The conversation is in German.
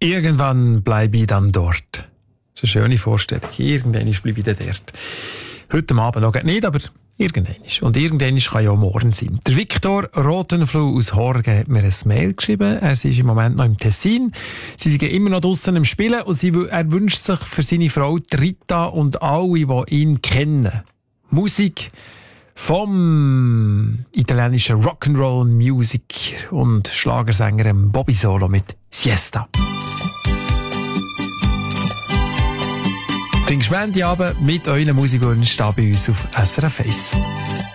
Irgendwann bleibe ich dann dort. Das ist eine schöne Vorstellung. Irgendwann bleibe ich dann dort. Heute Abend noch nicht, aber irgendwann. Und irgendwann kann ja morgen sein. Der Viktor Rotenfluh aus Horgen hat mir ein Mail geschrieben. Er ist im Moment noch im Tessin. Sie sind immer noch draussen im Spielen und er wünscht sich für seine Frau Rita und alle, die ihn kennen, Musik vom italienischen Rock'n'Roll-Musiker und Schlagersänger Bobby Solo mit Siesta. Findest du Abend mit euren Musikwünschen bei uns auf SRF 1.